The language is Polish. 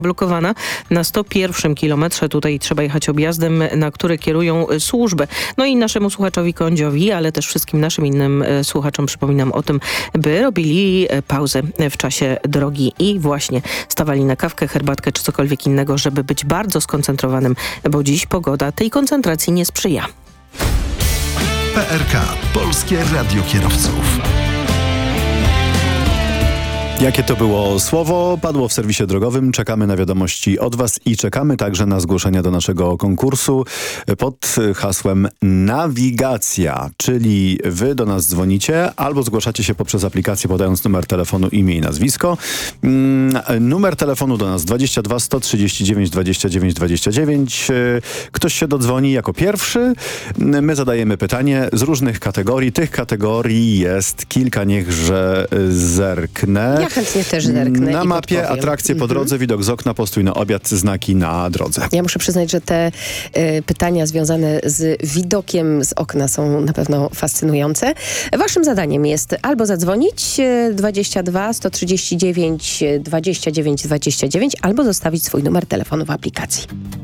Blokowana na 101 kilometrze. Tutaj trzeba jechać objazdem, na który kierują służby. No i naszemu słuchaczowi Kądziowi, ale też wszystkim naszym innym słuchaczom przypominam o tym, by robili pauzę w czasie drogi i właśnie stawali na kawkę, herbatkę czy cokolwiek innego, żeby być bardzo skoncentrowanym, bo dziś pogoda tej koncentracji nie sprzyja. PRK. Polskie Radio Kierowców. Jakie to było słowo? Padło w serwisie drogowym. Czekamy na wiadomości od Was i czekamy także na zgłoszenia do naszego konkursu pod hasłem nawigacja, czyli Wy do nas dzwonicie albo zgłaszacie się poprzez aplikację podając numer telefonu, imię i nazwisko. Numer telefonu do nas 22 139 29 29. Ktoś się dodzwoni jako pierwszy. My zadajemy pytanie z różnych kategorii. Tych kategorii jest kilka, niechże zerknę. Chętnie też zerknę na i mapie podpowiem. atrakcje po drodze, widok z okna, postój na obiad, znaki na drodze. Ja muszę przyznać, że te pytania związane z widokiem z okna są na pewno fascynujące. Waszym zadaniem jest albo zadzwonić 22 139 29 29, albo zostawić swój numer telefonu w aplikacji.